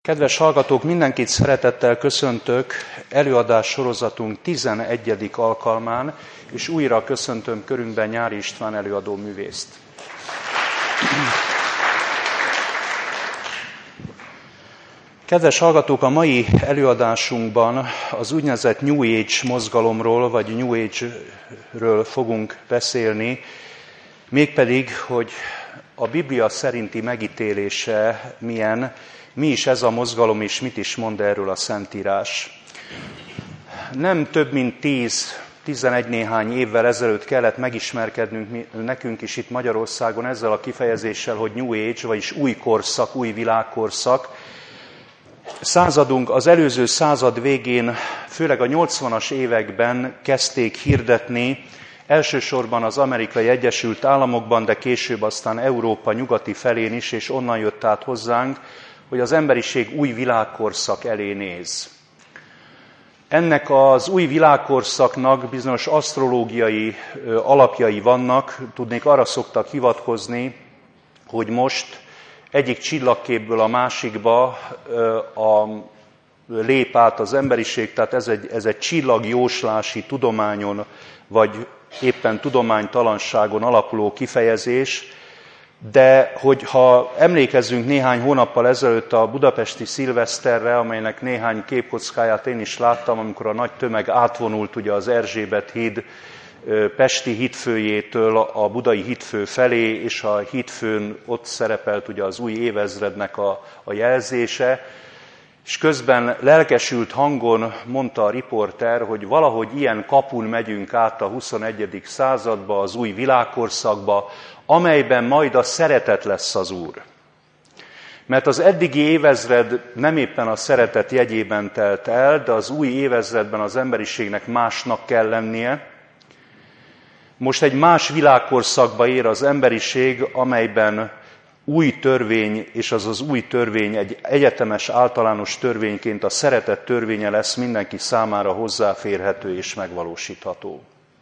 Kedves hallgatók, mindenkit szeretettel köszöntök előadás sorozatunk 11. alkalmán, és újra köszöntöm körünkben Nyári István előadó művészt. Kedves hallgatók, a mai előadásunkban az úgynevezett New Age mozgalomról, vagy New Age-ről fogunk beszélni, mégpedig, hogy a Biblia szerinti megítélése milyen, mi is ez a mozgalom, és mit is mond erről a Szentírás. Nem több mint 10-11 néhány évvel ezelőtt kellett megismerkednünk nekünk is itt Magyarországon ezzel a kifejezéssel, hogy New Age, vagyis új korszak, új világkorszak. Századunk az előző század végén, főleg a 80-as években kezdték hirdetni, elsősorban az Amerikai Egyesült Államokban, de később aztán Európa nyugati felén is, és onnan jött át hozzánk, hogy az emberiség új világkorszak elé néz. Ennek az új világkorszaknak bizonyos asztrológiai alapjai vannak, tudnék, arra szoktak hivatkozni, hogy most egyik csillagképből a másikba lép át az emberiség, tehát ez egy csillagjóslási tudományon, vagy éppen tudománytalanságon alapuló kifejezés, de hogyha emlékezzünk néhány hónappal ezelőtt a budapesti szilveszterre, amelynek néhány képkockáját én is láttam, amikor a nagy tömeg átvonult ugye az Erzsébet híd pesti hídfőjétől a budai hídfő felé, és a hídfőn ott szerepelt ugye az új évezrednek a jelzése, és közben lelkesült hangon mondta a riporter, hogy valahogy ilyen kapun megyünk át a 21. századba, az új világkorszakba, amelyben majd a szeretet lesz az Úr. Mert az eddigi évezred nem éppen a szeretet jegyében telt el, de az új évezredben az emberiségnek másnak kell lennie. Most egy más világkorszakba ér az emberiség, amelyben új törvény, és az az új törvény egy egyetemes általános törvényként a szeretet törvénye lesz, mindenki számára hozzáférhető és megvalósítható.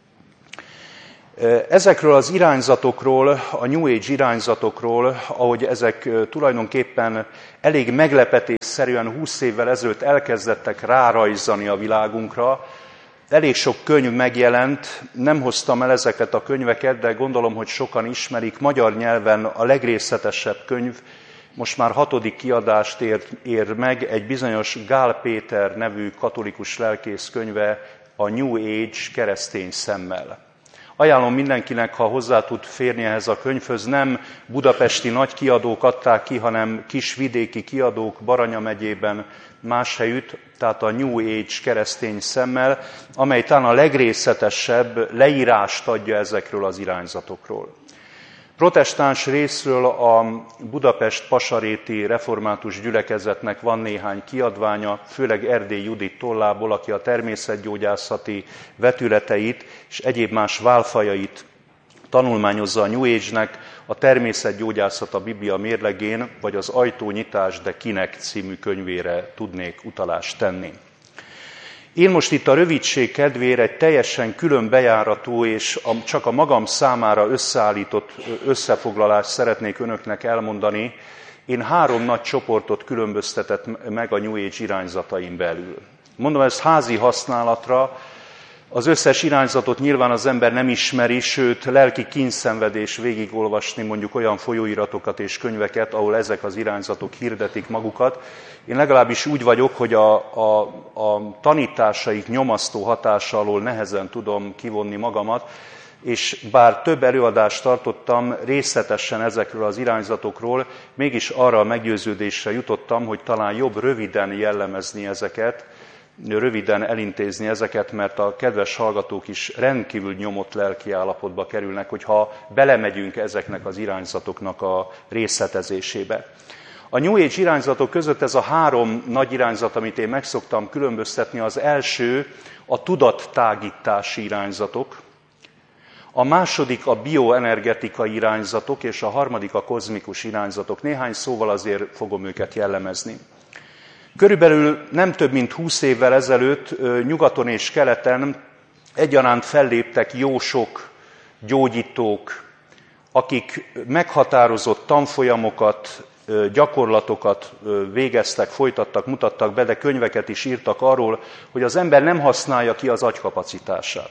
Ezekről az irányzatokról, a New Age irányzatokról, ahogy ezek tulajdonképpen elég meglepetésszerűen 20 évvel ezelőtt elkezdettek rárajzani a világunkra, elég sok könyv megjelent, nem hoztam el ezeket a könyveket, de gondolom, hogy sokan ismerik. Magyar nyelven a legrészletesebb könyv, most már 6. kiadást ér meg, egy bizonyos Gál Péter nevű katolikus lelkész könyve, a New Age keresztény szemmel. Ajánlom mindenkinek, ha hozzá tud férni ehhez a könyvhöz, nem budapesti nagy kiadók adták ki, hanem kis vidéki kiadók Baranya megyében más helyütt, tehát a New Age keresztény szemmel, amely talán a legrészletesebb leírást adja ezekről az irányzatokról. Protestáns részről a Budapest Pasaréti Református Gyülekezetnek van néhány kiadványa, főleg Erdély Judit tollából, aki a természetgyógyászati vetületeit és egyéb más válfajait tanulmányozza a New Age-nek, a Természetgyógyászat a Biblia mérlegén, vagy az Ajtónyitás, de kinek című könyvére tudnék utalást tenni. Én most itt a rövidség kedvére egy teljesen külön bejáratú és csak a magam számára összeállított összefoglalást szeretnék önöknek elmondani. Én 3 nagy csoportot különböztetett meg a New Age irányzataim belül. Mondom, ez házi használatra. Az összes irányzatot nyilván az ember nem ismeri, sőt, lelki kínszenvedés végigolvasni mondjuk olyan folyóiratokat és könyveket, ahol ezek az irányzatok hirdetik magukat. Én legalábbis úgy vagyok, hogy a tanításaik nyomasztó hatása alól nehezen tudom kivonni magamat, és bár több előadást tartottam részletesen ezekről az irányzatokról, mégis arra a meggyőződésre jutottam, hogy talán jobb röviden jellemezni ezeket, röviden elintézni ezeket, mert a kedves hallgatók is rendkívül nyomott lelki állapotba kerülnek, hogyha belemegyünk ezeknek az irányzatoknak a részletezésébe. A New Age irányzatok között ez a 3 nagy irányzat, amit én meg szoktam különböztetni, az első a tudattágítási irányzatok, a második a bioenergetikai irányzatok, és a harmadik a kozmikus irányzatok. Néhány szóval azért fogom őket jellemezni. Körülbelül nem több mint 20 évvel ezelőtt nyugaton és keleten egyaránt felléptek jósok, gyógyítók, akik meghatározott tanfolyamokat, gyakorlatokat végeztek, folytattak, mutattak be, de könyveket is írtak arról, hogy az ember nem használja ki az agykapacitását.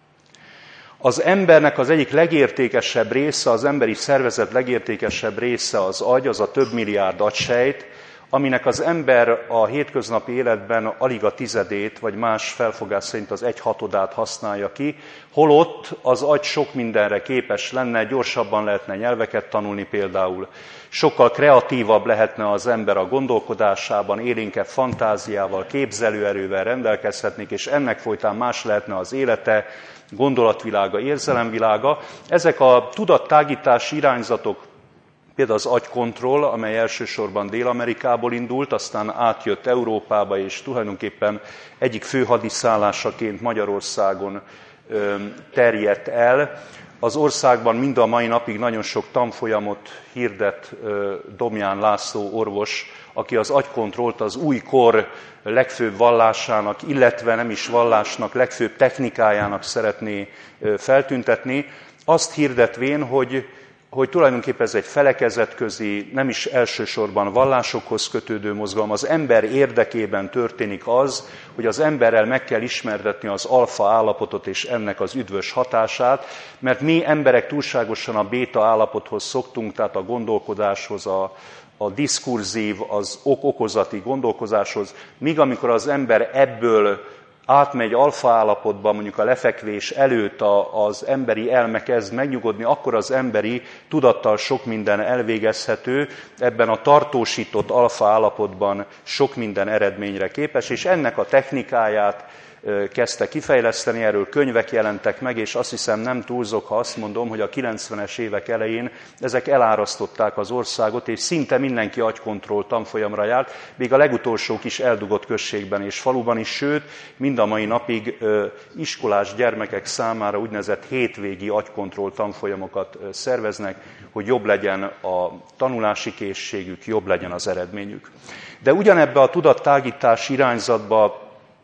Az embernek az egyik legértékesebb része, az emberi szervezet legértékesebb része az agy, az a több milliárd agysejt, aminek az ember a hétköznapi életben alig a tizedét, vagy más felfogás szerint az 1/6 használja ki, holott az agy sok mindenre képes lenne, gyorsabban lehetne nyelveket tanulni például, sokkal kreatívabb lehetne az ember a gondolkodásában, élénkebb fantáziával, képzelőerővel rendelkezhetnék, és ennek folytán más lehetne az élete, gondolatvilága, érzelemvilága. Ezek a tudattágítási irányzatok, például az agykontroll, amely elsősorban Dél-Amerikából indult, aztán átjött Európába, és tulajdonképpen egyik fő hadiszállásaként Magyarországon terjedt el. Az országban mind a mai napig nagyon sok tanfolyamot hirdet Domján László orvos, aki az agykontrollt az új kor legfőbb vallásának, illetve nem is vallásnak, legfőbb technikájának szeretné feltüntetni, azt hirdetvén, hogy tulajdonképpen ez egy felekezetközi, nem is elsősorban vallásokhoz kötődő mozgalom. Az ember érdekében történik az, hogy az emberrel meg kell ismertetni az alfa állapotot és ennek az üdvös hatását, mert mi emberek túlságosan a béta állapothoz szoktunk, tehát a gondolkodáshoz, a diskurzív, az okozati gondolkozáshoz, míg amikor az ember ebből átmegy alfa állapotba, mondjuk a lefekvés előtt az emberi elme kezd megnyugodni, akkor az emberi tudattal sok minden elvégezhető, ebben a tartósított alfa állapotban sok minden eredményre képes, és ennek a technikáját kezdte kifejleszteni, erről könyvek jelentek meg, és azt hiszem nem túlzok, ha azt mondom, hogy a 90-es évek elején ezek elárasztották az országot, és szinte mindenki agykontroll tanfolyamra járt, még a legutolsó kis eldugott községben és faluban is, sőt, mind a mai napig iskolás gyermekek számára úgynevezett hétvégi agykontroll tanfolyamokat szerveznek, hogy jobb legyen a tanulási készségük, jobb legyen az eredményük. De ugyanebbe a tudattágítás irányzatba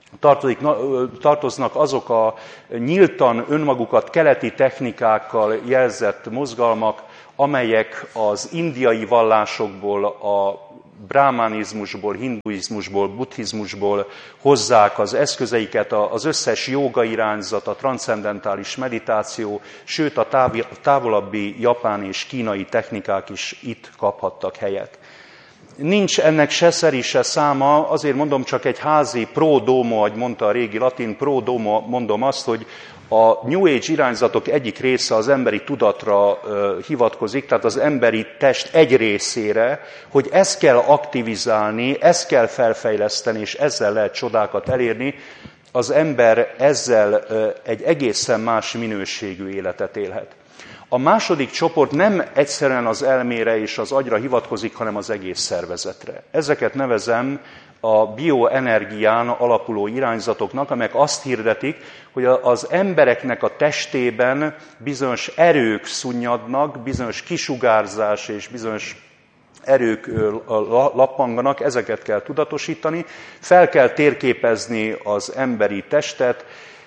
tartoznak azok a nyíltan önmagukat keleti technikákkal jelzett mozgalmak, amelyek az indiai vallásokból, a brámánizmusból, hinduizmusból, buddhizmusból hozzák az eszközeiket, az összes jóga irányzat, a transzcendentális meditáció, sőt a távolabbi japán és kínai technikák is itt kaphattak helyet. Nincs ennek se szeri, se száma, azért mondom csak egy házi pro domo, ahogy mondta a régi latin, pro domo, mondom azt, hogy a New Age irányzatok egyik része az emberi tudatra hivatkozik, tehát az emberi test egy részére, hogy ezt kell aktivizálni, ezt kell felfejleszteni, és ezzel lehet csodákat elérni, az ember ezzel egy egészen más minőségű életet élhet. A második csoport nem egyszerűen az elmére és az agyra hivatkozik, hanem az egész szervezetre. Ezeket nevezem a bioenergián alapuló irányzatoknak, amelyek azt hirdetik, hogy az embereknek a testében bizonyos erők szunnyadnak, bizonyos kisugárzás és bizonyos erők lappanganak, ezeket kell tudatosítani, fel kell térképezni az emberi testet,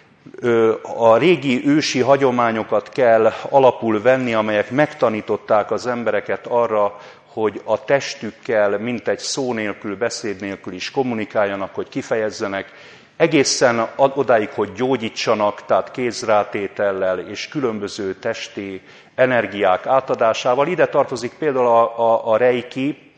a régi ősi hagyományokat kell alapul venni, amelyek megtanították az embereket arra, hogy a testükkel mintegy szó nélkül, beszéd nélkül is kommunikáljanak, hogy kifejezzenek, egészen odáig, hogy gyógyítsanak, tehát kézrátétellel és különböző testi energiák átadásával. Ide tartozik például a reiki,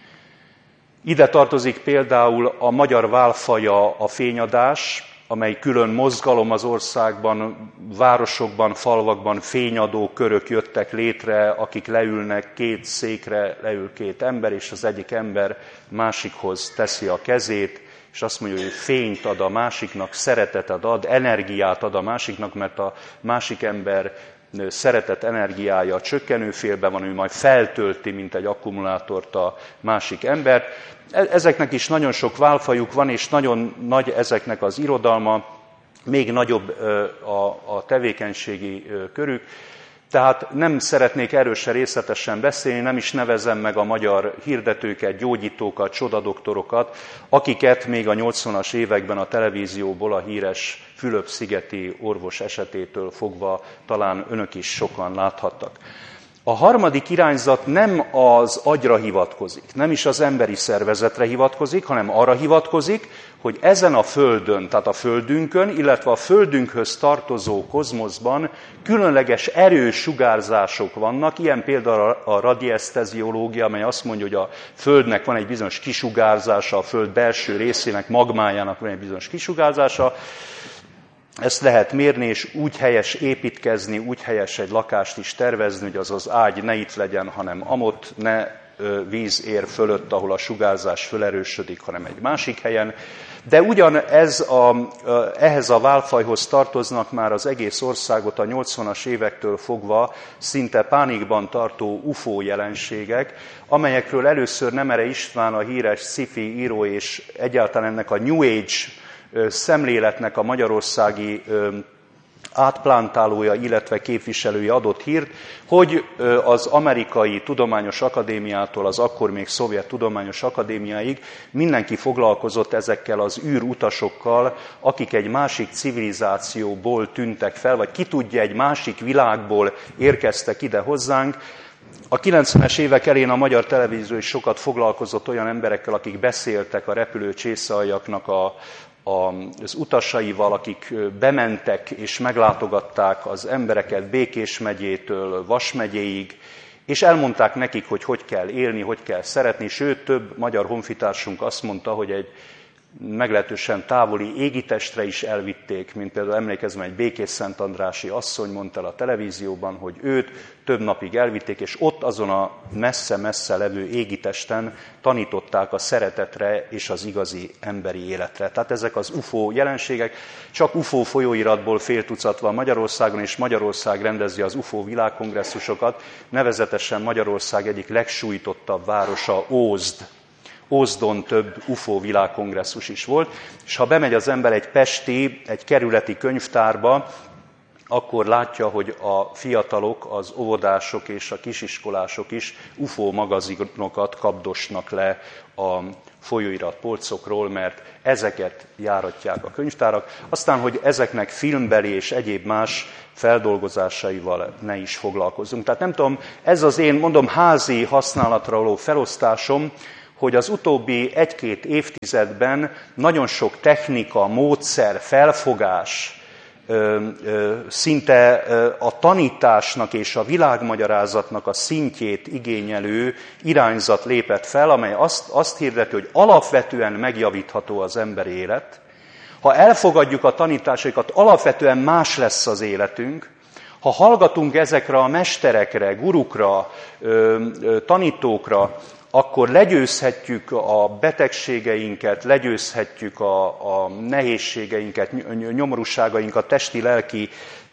ide tartozik például a magyar válfaja, a fényadás, amely külön mozgalom az országban, városokban, falvakban fényadó körök jöttek létre, akik leülnek, két székre leül két ember, és az egyik ember másikhoz teszi a kezét, és azt mondja, hogy fényt ad a másiknak, szeretetet ad, energiát ad a másiknak, mert a másik ember szeretet energiája csökkenőfélben van, ő majd feltölti, mint egy akkumulátort a másik embert. Ezeknek is nagyon sok válfajuk van, és nagyon nagy ezeknek az irodalma, még nagyobb a tevékenységi körük. Tehát nem szeretnék erről se részletesen beszélni, nem is nevezem meg a magyar hirdetőket, gyógyítókat, csodadoktorokat, akiket még a 80-as években a televízióból a híres Fülöp-szigeti orvos esetétől fogva talán önök is sokan láthattak. A harmadik irányzat nem az agyra hivatkozik, nem is az emberi szervezetre hivatkozik, hanem arra hivatkozik, hogy ezen a Földön, tehát a Földünkön, illetve a Földünkhöz tartozó kozmoszban különleges erős sugárzások vannak, ilyen például a radieszteziológia, amely azt mondja, hogy a Földnek van egy bizonyos kisugárzása, a Föld belső részének, magmájának van egy bizonyos kisugárzása. Ezt lehet mérni, és úgy helyes építkezni, úgy helyes egy lakást is tervezni, hogy az ágy ne itt legyen, hanem amott, ne víz ér fölött, ahol a sugárzás fölerősödik, hanem egy másik helyen. De ehhez a válfajhoz tartoznak már az egész országot a 80-as évektől fogva szinte pánikban tartó UFO jelenségek, amelyekről először Nemere István, a híres sci-fi író és egyáltalán ennek a New Age szemléletnek a magyarországi átplántálója, illetve képviselője adott hírt, hogy az amerikai tudományos akadémiától az akkor még szovjet tudományos akadémiáig mindenki foglalkozott ezekkel az űrutasokkal, akik egy másik civilizációból tűntek fel, vagy ki tudja, egy másik világból érkeztek ide hozzánk. A 90-es évek elején a magyar televízió is sokat foglalkozott olyan emberekkel, akik beszéltek a repülő csészaaljaknak az utasaival, akik bementek és meglátogatták az embereket Békés megyétől Vas megyéig, és elmondták nekik, hogy kell élni, hogy kell szeretni, sőt, több magyar honfitársunk azt mondta, hogy egy meglehetősen távoli égitestre is elvitték, mint például emlékezem, egy békésszentandrási asszony mondta el a televízióban, hogy őt több napig elvitték, és ott azon a messze-messze levő égitesten tanították a szeretetre és az igazi emberi életre. Tehát ezek az UFO jelenségek, csak UFO folyóiratból fél tucat van Magyarországon, és Magyarország rendezi az UFO világkongresszusokat, nevezetesen Magyarország egyik legsújtottabb városa Ózd. Ózdon több UFO világkongresszus is volt, és ha bemegy az ember egy kerületi könyvtárba, akkor látja, hogy a fiatalok, az óvodások és a kisiskolások is UFO magazinokat kapdosnak le a folyóirat polcokról, mert ezeket járatják a könyvtárak. Aztán, hogy ezeknek filmbeli és egyéb más feldolgozásaival ne is foglalkozzunk. Tehát nem tudom, ez az én, mondom, házi használatra való felosztásom, hogy az utóbbi 1-2 évtizedben nagyon sok technika, módszer, felfogás, szinte a tanításnak és a világmagyarázatnak a szintjét igényelő irányzat lépett fel, amely azt hirdeti, hogy alapvetően megjavítható az emberi élet. Ha elfogadjuk a tanításaikat, alapvetően más lesz az életünk. Ha hallgatunk ezekre a mesterekre, gurukra, tanítókra, akkor legyőzhetjük a betegségeinket, legyőzhetjük a nehézségeinket, nyomorúságainkat, testi-lelki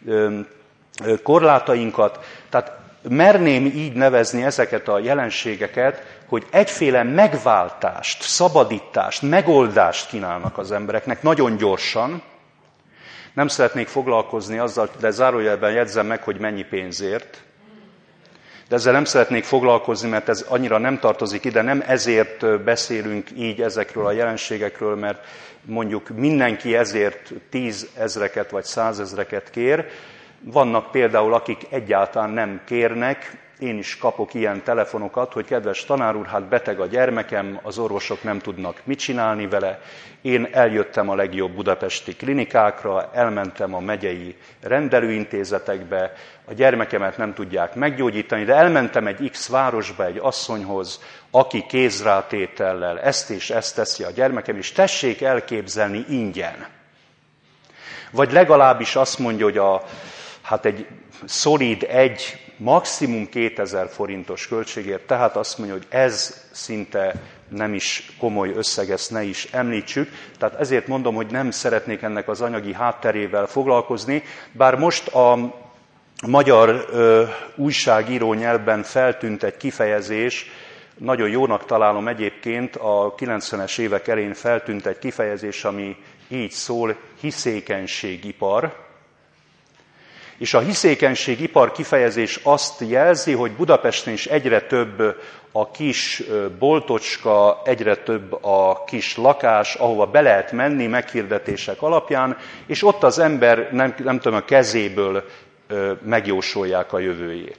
korlátainkat. Tehát merném így nevezni ezeket a jelenségeket, hogy egyféle megváltást, szabadítást, megoldást kínálnak az embereknek nagyon gyorsan. Nem szeretnék foglalkozni azzal, de zárójelben jegyzem meg, hogy mennyi pénzért. De ezzel nem szeretnék foglalkozni, mert ez annyira nem tartozik ide, nem ezért beszélünk így ezekről a jelenségekről, mert mondjuk mindenki ezért 10 000 vagy 100 000 kér. Vannak például, akik egyáltalán nem kérnek, én is kapok ilyen telefonokat, hogy kedves tanár úr, hát beteg a gyermekem, az orvosok nem tudnak mit csinálni vele. Én eljöttem a legjobb budapesti klinikákra, elmentem a megyei rendelőintézetekbe, a gyermekemet nem tudják meggyógyítani, de elmentem egy X városba egy asszonyhoz, aki kézrátétellel ezt és ezt teszi a gyermekem, és tessék elképzelni ingyen. Vagy legalábbis azt mondja, hogy egy szolid maximum 2000 forintos költségért, tehát azt mondja, hogy ez szinte nem is komoly összeg, ezt ne is említsük. Tehát ezért mondom, hogy nem szeretnék ennek az anyagi hátterével foglalkozni, bár most a magyar újságíró nyelvben feltűnt egy kifejezés, nagyon jónak találom egyébként, a 90-es évek elején feltűnt egy kifejezés, ami így szól, hiszékenységipar. És a hiszékenységipar kifejezés azt jelzi, hogy Budapesten is egyre több a kis boltocska, egyre több a kis lakás, ahova be lehet menni meghirdetések alapján, és ott az ember, nem tudom, a kezéből megjósolják a jövőjét.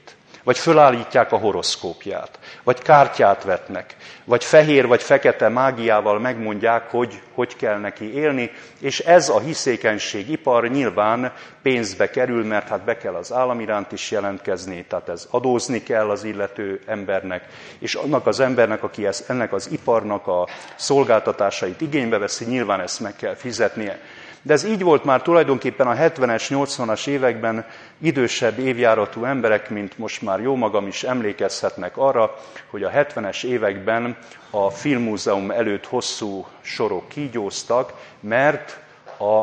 vagy fölállítják a horoszkópját, vagy kártyát vetnek, vagy fehér vagy fekete mágiával megmondják, hogy kell neki élni, és ez a hiszékenységipar nyilván pénzbe kerül, mert hát be kell az állam iránt is jelentkezni, tehát ez adózni kell az illető embernek, és annak az embernek, aki ennek az iparnak a szolgáltatásait igénybe veszi, nyilván ezt meg kell fizetnie. De ez így volt már tulajdonképpen a 70-es, 80-as években idősebb évjáratú emberek, mint most már jó magam is emlékezhetnek arra, hogy a 70-es években a Filmmúzeum előtt hosszú sorok kígyóztak, mert a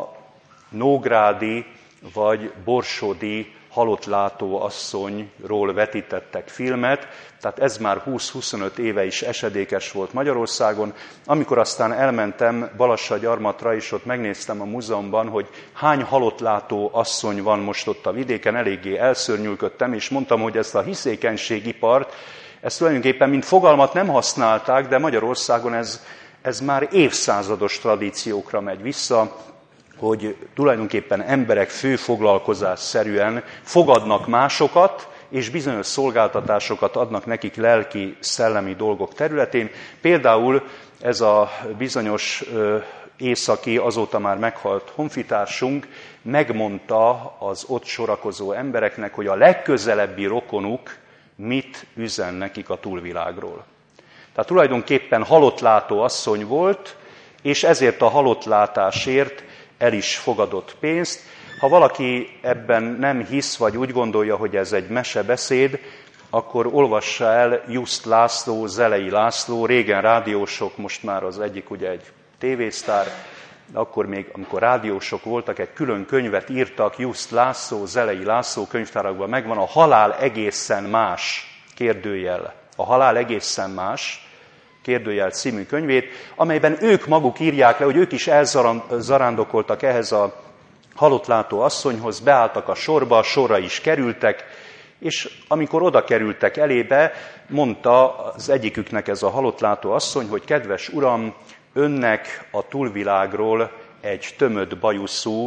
nógrádi vagy borsodi halottlátó asszonyról vetítettek filmet, tehát ez már 20-25 éve is esedékes volt Magyarországon. Amikor aztán elmentem Balassagyarmatra, és ott megnéztem a múzeumban, hogy hány halottlátó asszony van most ott a vidéken, eléggé elszörnyűködtem, és mondtam, hogy ezt a hiszékenységipart, ezt tulajdonképpen mint fogalmat nem használták, de Magyarországon ez már évszázados tradíciókra megy vissza, hogy tulajdonképpen emberek főfoglalkozásszerűen fogadnak másokat, és bizonyos szolgáltatásokat adnak nekik lelki-szellemi dolgok területén. Például ez a bizonyos északi, azóta már meghalt honfitársunk megmondta az ott sorakozó embereknek, hogy a legközelebbi rokonuk mit üzen nekik a túlvilágról. Tehát tulajdonképpen halottlátó asszony volt, és ezért a halottlátásért el is fogadott pénzt. Ha valaki ebben nem hisz, vagy úgy gondolja, hogy ez egy mesebeszéd, akkor olvassa el Just László, Zelei László, régen rádiósok, most már az egyik ugye egy tévésztár, de akkor még, amikor rádiósok voltak, egy külön könyvet írtak, Just László, Zelei László könyvtárakban megvan a Halál egészen más, kérdőjel. A Halál egészen más, kérdőjel című könyvét, amelyben ők maguk írják le, hogy ők is elzarándokoltak ehhez a halottlátó asszonyhoz, beálltak a sorra is kerültek, és amikor oda kerültek elébe, mondta az egyiküknek ez a halottlátó asszony, hogy kedves uram, önnek a túlvilágról egy tömött bajuszú,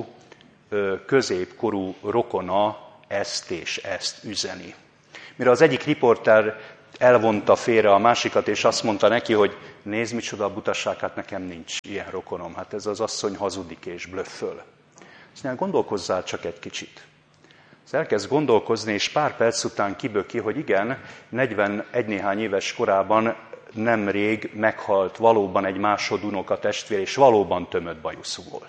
középkorú rokona ezt és ezt üzeni. Mire az egyik riporter elvonta félre a másikat, és azt mondta neki, hogy nézd, micsoda a butaság, hát nekem nincs ilyen rokonom. Hát ez az asszony hazudik és blöfföl. Azt mondja, gondolkozzál csak egy kicsit. Az elkezd gondolkozni, és pár perc után kiböki, hogy igen, 41 néhány éves korában nemrég meghalt valóban egy másodunoka testvér, és valóban tömött bajuszú volt.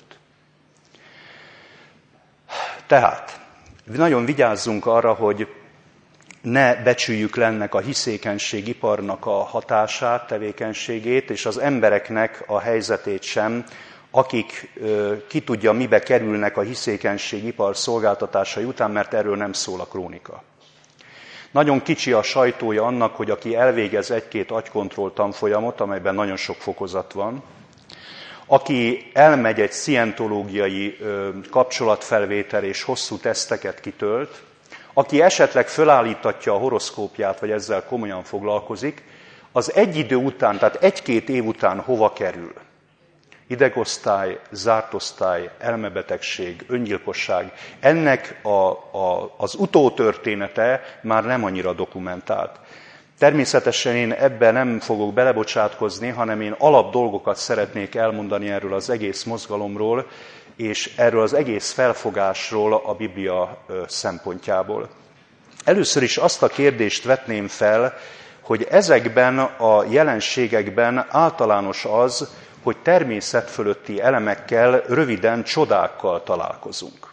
Tehát nagyon vigyázzunk arra, hogy ne becsüljük le ennek a hiszékenységiparnak a hatását, tevékenységét, és az embereknek a helyzetét sem, akik ki tudja, mibe kerülnek a hiszékenységipar szolgáltatásai után, mert erről nem szól a krónika. Nagyon kicsi a sajtója annak, hogy aki elvégez egy-két agykontroll tanfolyamot, amelyben nagyon sok fokozat van, aki elmegy egy szientológiai kapcsolatfelvétel és hosszú teszteket kitölt, aki esetleg fölállítatja a horoszkópját, vagy ezzel komolyan foglalkozik, az egy idő után, tehát egy-két év után hova kerül? Idegosztály, zárt osztály, elmebetegség, öngyilkosság. Ennek az utótörténete már nem annyira dokumentált. Természetesen én ebben nem fogok belebocsátkozni, hanem én alapdolgokat szeretnék elmondani erről az egész mozgalomról, és erről az egész felfogásról a Biblia szempontjából. Először is azt a kérdést vetném fel, hogy ezekben a jelenségekben általános az, hogy természet fölötti elemekkel, röviden csodákkal találkozunk.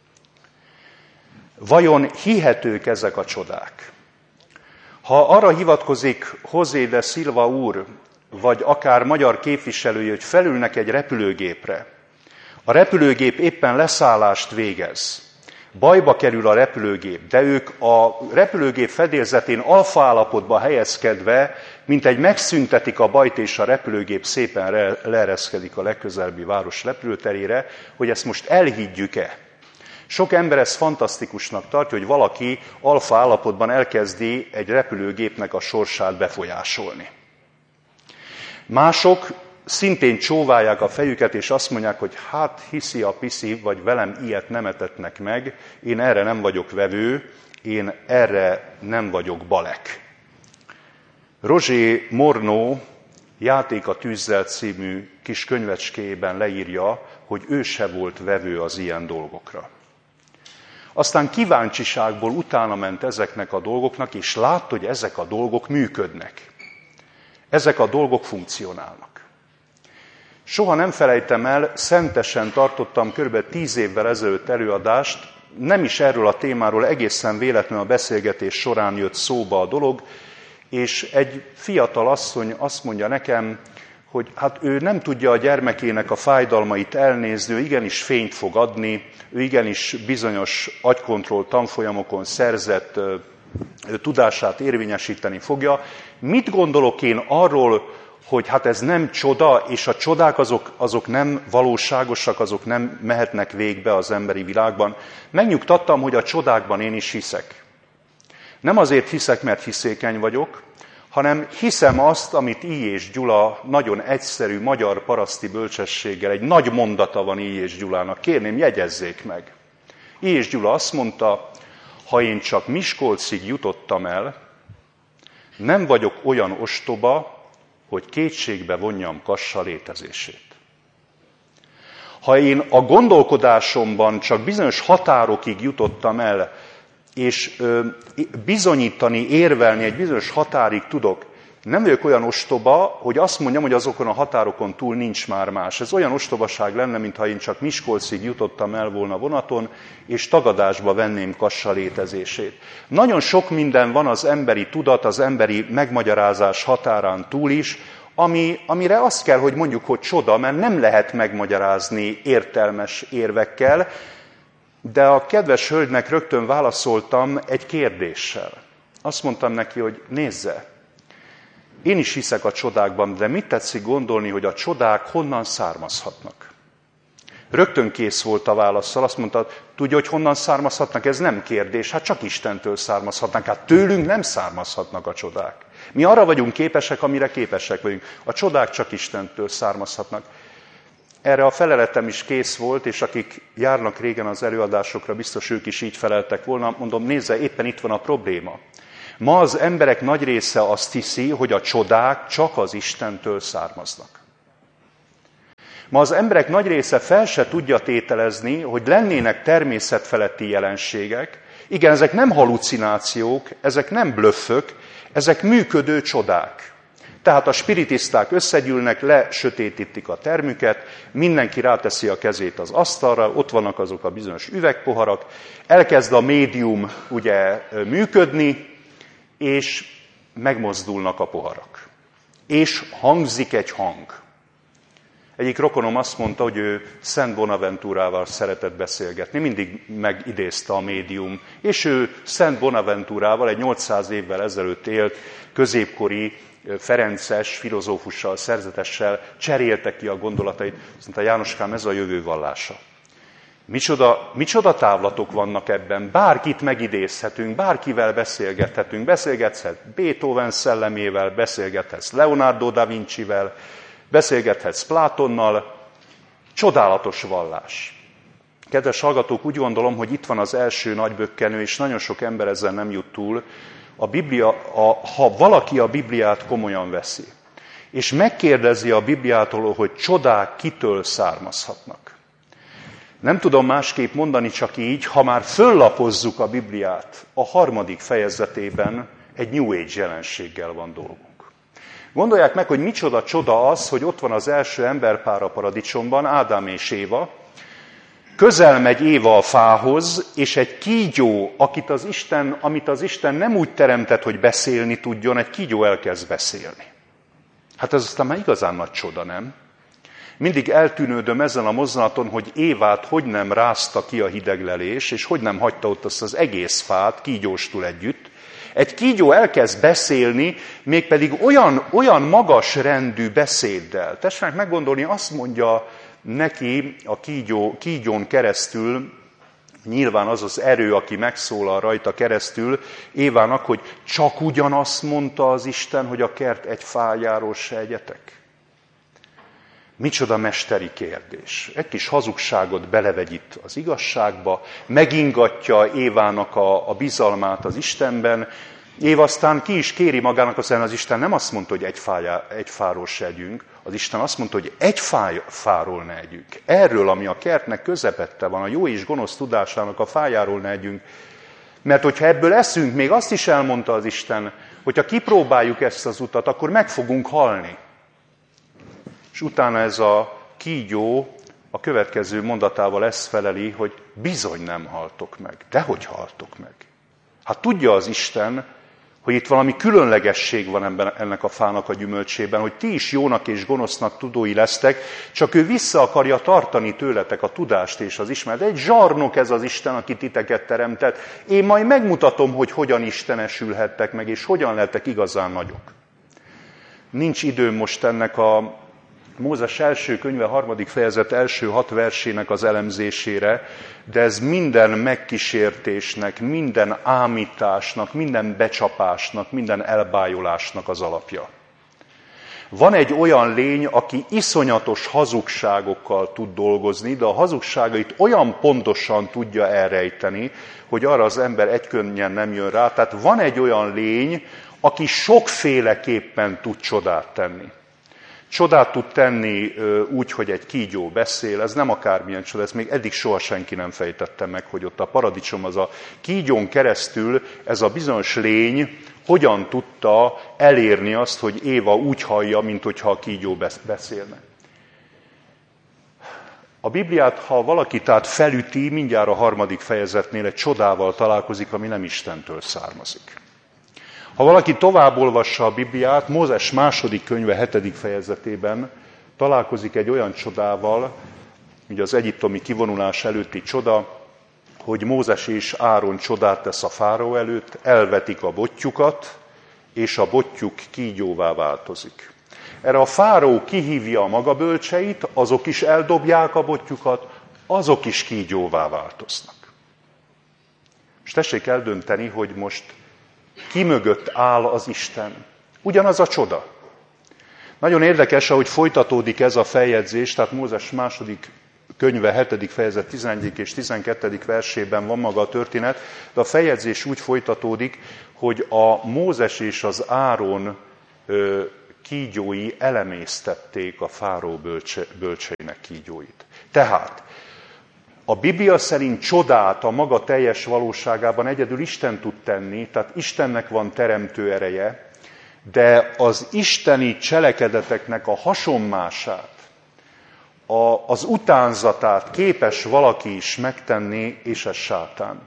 Vajon hihetők ezek a csodák? Ha arra hivatkozik José de Silva úr, vagy akár magyar képviselői, hogy felülnek egy repülőgépre, a repülőgép éppen leszállást végez, bajba kerül a repülőgép, de ők a repülőgép fedélzetén alfa állapotba helyezkedve, mint egy megszüntetik a bajt, és a repülőgép szépen leereszkedik a legközelebbi város repülőterére, hogy ezt most elhiggyük-e. Sok ember ezt fantasztikusnak tartja, hogy valaki alfa állapotban elkezdi egy repülőgépnek a sorsát befolyásolni. Mások szintén csóválják a fejüket, és azt mondják, hogy hát hiszi a piszi, vagy velem ilyet nem etetnek meg, én erre nem vagyok vevő, én erre nem vagyok balek. Roger Morneau Játék a tűzzel című kis könyvecskéjében leírja, hogy ő se volt vevő az ilyen dolgokra. Aztán kíváncsiságból utána ment ezeknek a dolgoknak, és látta, hogy ezek a dolgok működnek. Ezek a dolgok funkcionálnak. Soha nem felejtem el, szentesen tartottam kb. 10 évvel ezelőtt előadást, nem is erről a témáról, egészen véletlenül a beszélgetés során jött szóba a dolog, és egy fiatal asszony azt mondja nekem, hogy hát ő nem tudja a gyermekének a fájdalmait elnézni, ő igenis fényt fog adni, ő igenis bizonyos agykontroll tanfolyamokon szerzett tudását érvényesíteni fogja. Mit gondolok én arról, hogy hát ez nem csoda, és a csodák azok nem valóságosak, azok nem mehetnek végbe az emberi világban. Megnyugtattam, hogy a csodákban én is hiszek. Nem azért hiszek, mert hiszékeny vagyok, hanem hiszem azt, amit I. és Gyula nagyon egyszerű magyar paraszti bölcsességgel, egy nagy mondata van I. és Gyulának, kérném, jegyezzék meg. I. és Gyula azt mondta, ha én csak Miskolcig jutottam el, nem vagyok olyan ostoba, hogy kétségbe vonjam Kassa létezését. Ha én a gondolkodásomban csak bizonyos határokig jutottam el, és bizonyítani, érvelni egy bizonyos határig tudok, nem vagyok olyan ostoba, hogy azt mondjam, hogy azokon a határokon túl nincs már más. Ez olyan ostobaság lenne, mintha én csak Miskolcig jutottam el volna vonaton, és tagadásba venném Kassa létezését. Nagyon sok minden van az emberi tudat, az emberi megmagyarázás határán túl is, amire azt kell, hogy mondjuk, hogy csoda, mert nem lehet megmagyarázni értelmes érvekkel, de a kedves hölgynek rögtön válaszoltam egy kérdéssel. Azt mondtam neki, hogy nézze, én is hiszek a csodákban, de mit tetszik gondolni, hogy a csodák honnan származhatnak? Rögtön kész volt a válasszal, azt mondta, tudja, hogy honnan származhatnak? Ez nem kérdés, hát csak Istentől származhatnak, hát tőlünk nem származhatnak a csodák. Mi arra vagyunk képesek, amire képesek vagyunk. A csodák csak Istentől származhatnak. Erre a feleletem is kész volt, és akik járnak régen az előadásokra, biztos ők is így feleltek volna. Mondom, nézze, éppen itt van a probléma. Ma az emberek nagy része azt hiszi, hogy a csodák csak az Istentől származnak. Ma az emberek nagy része fel se tudja tételezni, hogy lennének természetfeletti jelenségek. Igen, ezek nem halucinációk, ezek nem blöffök, ezek működő csodák. Tehát a spiritisták összegyűlnek, lesötétítik a termüket, mindenki ráteszi a kezét az asztalra, ott vannak azok a bizonyos üvegpoharak, elkezd a médium ugye működni, és megmozdulnak a poharak. És hangzik egy hang. Egyik rokonom azt mondta, hogy ő Szent Bonaventurával szeretett beszélgetni, mindig megidézte a médium, és ő Szent Bonaventurával, egy 800 évvel ezelőtt élt középkori ferences filozófussal, szerzetessel cserélte ki a gondolatait. Azt mondta, Jánoskám, ez a jövő vallása. Micsoda távlatok vannak ebben, bárkit megidézhetünk, bárkivel beszélgethetünk, beszélgethetsz Beethoven szellemével, beszélgethetsz Leonardo da Vincivel, beszélgethetsz Plátonnal, csodálatos vallás. Kedves hallgatók, úgy gondolom, hogy itt van az első nagybökkenő, és nagyon sok ember ezzel nem jut túl. A Biblia, ha valaki a Bibliát komolyan veszi, és megkérdezi a Bibliától, hogy csodák kitől származhatnak. Nem tudom másképp mondani, csak így, ha már föllapozzuk a Bibliát, a 3. fejezetében egy New Age jelenséggel van dolgunk. Gondolják meg, hogy micsoda csoda az, hogy ott van az első emberpár a paradicsomban, Ádám és Éva, közel megy Éva a fához, és egy kígyó, amit az Isten nem úgy teremtett, hogy beszélni tudjon, egy kígyó elkezd beszélni. Hát ez aztán már igazán nagy csoda, nem? Mindig eltűnődöm ezen a mozdulaton, hogy Évát hogy nem rázta ki a hideglelés, és hogy nem hagyta ott azt az egész fát kígyóstul együtt. Egy kígyó elkezd beszélni, mégpedig olyan magas rendű beszéddel. Tessenek meggondolni, azt mondja neki a kígyón keresztül, nyilván az az erő, aki megszólal rajta keresztül, Évának, hogy csak ugyanazt mondta az Isten, hogy a kert egy fájáról se egyetek. Micsoda mesteri kérdés. Egy kis hazugságot belevegy itt az igazságba, megingatja Évának a bizalmát az Istenben. Éva aztán ki is kéri magának, aztán az Isten nem azt mondta, hogy egy fáról se együnk, az Isten azt mondta, hogy egy fáról ne együnk. Erről, ami a kertnek közepette van, a jó és gonosz tudásának a fájáról ne együnk. Mert hogyha ebből eszünk, még azt is elmondta az Isten, hogyha kipróbáljuk ezt az utat, akkor meg fogunk halni. És utána ez a kígyó a következő mondatával ezt feleli, hogy bizony nem haltok meg. Dehogy haltok meg. Hát tudja az Isten, hogy itt valami különlegesség van ennek a fának a gyümölcsében, hogy ti is jónak és gonosznak tudói lesztek, csak ő vissza akarja tartani tőletek a tudást és az ismeretet. Egy zsarnok ez az Isten, aki titeket teremtett. Én majd megmutatom, hogy hogyan istenesülhettek meg, és hogyan lettek igazán nagyok. Nincs időm most ennek a Mózes első könyve 3. fejezet első 6 versének az elemzésére, de ez minden megkísértésnek, minden ámításnak, minden becsapásnak, minden elbájolásnak az alapja. Van egy olyan lény, aki iszonyatos hazugságokkal tud dolgozni, de a hazugságait olyan pontosan tudja elrejteni, hogy arra az ember egykönnyen nem jön rá. Tehát van egy olyan lény, aki sokféleképpen tud csodát tenni. Csodát tud tenni úgy, hogy egy kígyó beszél, ez nem akármilyen csoda, ezt még eddig soha senki nem fejtette meg, hogy ott a paradicsom, az a kígyón keresztül ez a bizonyos lény hogyan tudta elérni azt, hogy Éva úgy hallja, mint hogyha a kígyó beszélne. A Bibliát, ha valaki tehát felüti, mindjárt a 3. fejezetnél egy csodával találkozik, ami nem Istentől származik. Ha valaki tovább olvassa a Bibliát, Mózes 2. könyve 7. fejezetében találkozik egy olyan csodával, ugye az egyiptomi kivonulás előtti csoda, hogy Mózes és Áron csodát tesz a fáraó előtt, elvetik a botjukat, és a botjuk kígyóvá változik. Erre a fáraó kihívja a maga bölcseit, azok is eldobják a botjukat, azok is kígyóvá változnak. És tessék eldönteni, hogy most ki mögött áll az Isten. Ugyanaz a csoda. Nagyon érdekes, ahogy folytatódik ez a feljegyzés, tehát Mózes 2. könyve 7. fejezet 11. és 12. versében van maga a történet, de a feljegyzés úgy folytatódik, hogy a Mózes és az Áron kígyói elemésztették a fáraó bölcseinek kígyóit. Tehát a Biblia szerint csodát a maga teljes valóságában egyedül Isten tud tenni, tehát Istennek van teremtő ereje, de az isteni cselekedeteknek a hasonmását, az utánzatát képes valaki is megtenni, és ez sátán.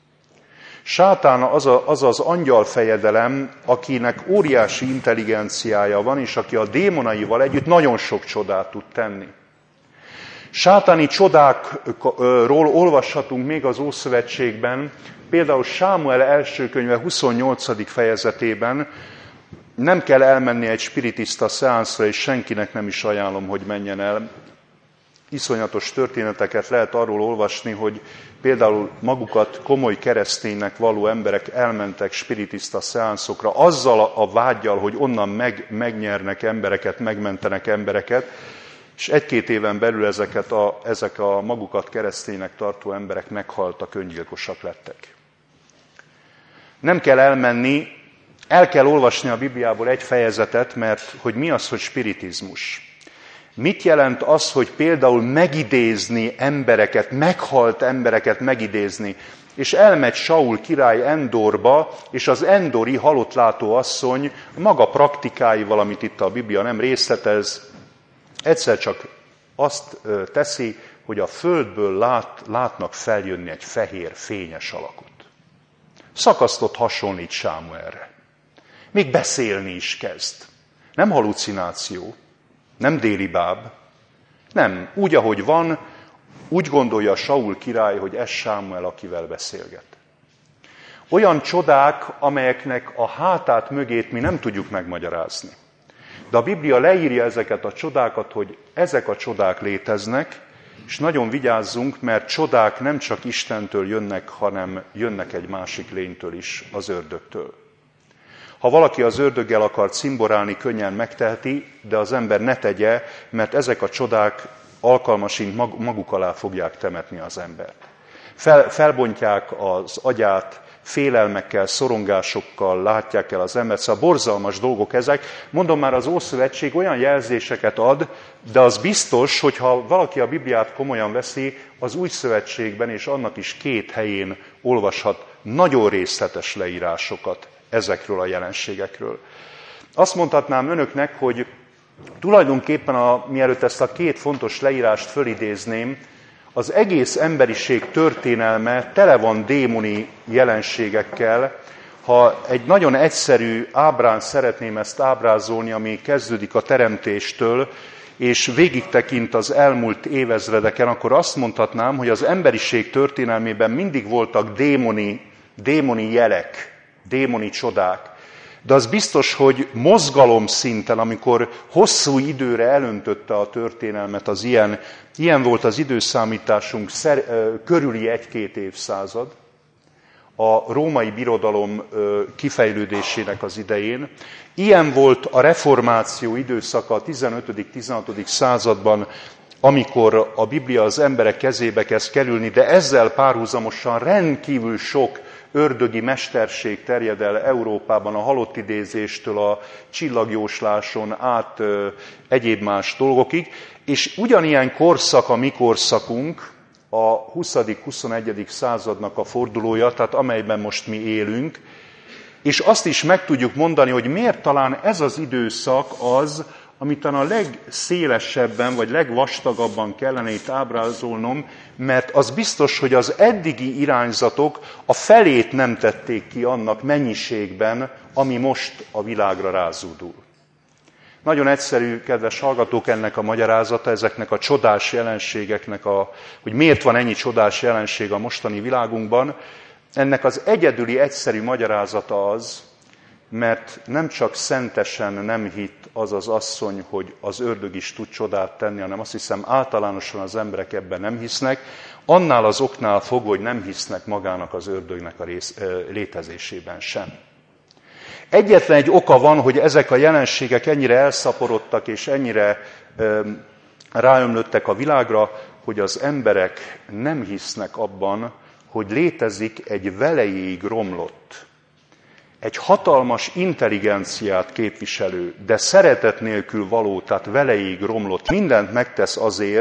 Sátán az az angyalfejedelem, akinek óriási intelligenciája van, és aki a démonaival együtt nagyon sok csodát tud tenni. Sátáni csodákról olvashatunk még az Ószövetségben, például Sámuel első könyve 28. fejezetében. Nem kell elmenni egy spiritista szeánszra, és senkinek nem is ajánlom, hogy menjen el. Iszonyatos történeteket lehet arról olvasni, hogy például magukat komoly kereszténynek való emberek elmentek spiritista szeánszokra, azzal a vággyal, hogy onnan megnyernek embereket, megmentenek embereket, és 1-2 éven belül ezek a magukat kereszténynek tartó emberek meghaltak, öngyilkosak lettek. Nem kell elmenni, el kell olvasni a Bibliából egy fejezetet, mert hogy mi az, hogy spiritizmus. Mit jelent az, hogy például megidézni embereket, meghalt embereket megidézni, és elmegy Saul király Endorba, és az endori halottlátó asszony maga praktikáival, amit itt a Biblia nem részletez, egyszer csak azt teszi, hogy a földből látnak feljönni egy fehér, fényes alakot. Szakasztott hasonlít Sámuelre. Még beszélni is kezd. Nem halucináció, nem délibáb, nem. Úgy, ahogy van, úgy gondolja Saul király, hogy ez Sámuel, akivel beszélget. Olyan csodák, amelyeknek a hátát mögét mi nem tudjuk megmagyarázni. De a Biblia leírja ezeket a csodákat, hogy ezek a csodák léteznek, és nagyon vigyázzunk, mert csodák nem csak Istentől jönnek, hanem jönnek egy másik lénytől is, az ördögtől. Ha valaki az ördöggel akar cimborálni, könnyen megteheti, de az ember ne tegye, mert ezek a csodák alkalmasint maguk alá fogják temetni az embert. Felbontják az agyát, félelmekkel, szorongásokkal látják el az embert, szóval borzalmas dolgok ezek. Mondom már, az Ószövetség olyan jelzéseket ad, de az biztos, hogy ha valaki a Bibliát komolyan veszi, az Új Szövetségben és annak is 2 helyén olvashat nagyon részletes leírásokat ezekről a jelenségekről. Azt mondhatnám önöknek, hogy tulajdonképpen mielőtt ezt a 2 fontos leírást fölidézném, az egész emberiség történelme tele van démoni jelenségekkel. Ha egy nagyon egyszerű ábrán szeretném ezt ábrázolni, ami kezdődik a teremtéstől, és végigtekint az elmúlt évezredeken, akkor azt mondhatnám, hogy az emberiség történelmében mindig voltak démoni jelek, démoni csodák. De az biztos, hogy mozgalom szinten, amikor hosszú időre elöntötte a történelmet, az ilyen volt az időszámításunk körüli 1-2 évszázad, a római birodalom kifejlődésének az idején. Ilyen volt a reformáció időszaka a 15.-16. században, amikor a Biblia az emberek kezébe kezd kerülni, de ezzel párhuzamosan rendkívül sok ördögi mesterség terjed el Európában, a halottidézéstől a csillagjósláson át egyéb más dolgokig, és ugyanilyen korszak a mi korszakunk, a 20.-21. századnak a fordulója, tehát amelyben most mi élünk, és azt is meg tudjuk mondani, hogy miért talán ez az időszak az, amit a legszélesebben vagy legvastagabban kellene itt ábrázolnom, mert az biztos, hogy az eddigi irányzatok a felét nem tették ki annak mennyiségben, ami most a világra rázúdul. Nagyon egyszerű, kedves hallgatók, ennek a magyarázata, ezeknek a csodás jelenségeknek, hogy miért van ennyi csodás jelenség a mostani világunkban. Ennek az egyedüli, egyszerű magyarázata az, mert nem csak szentesen nem hitt az az asszony, hogy az ördög is tud csodát tenni, hanem azt hiszem általánosan az emberek ebben nem hisznek, annál az oknál fogva, hogy nem hisznek magának az ördögnek a létezésében sem. Egyetlen egy oka van, hogy ezek a jelenségek ennyire elszaporodtak és ennyire ráömlöttek a világra, hogy az emberek nem hisznek abban, hogy létezik egy velejéig romlott, egy hatalmas intelligenciát képviselő, de szeretet nélkül való, tehát velejéig romlott, mindent megtesz azért,